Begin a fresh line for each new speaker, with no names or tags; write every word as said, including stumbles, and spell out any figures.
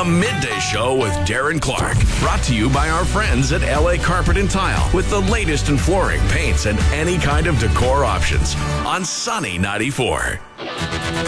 Midday Show with Darren Clark. Brought to you by our friends at L A Carpet and Tile with the latest in flooring, paints, and any kind of decor options on Sunny ninety-four.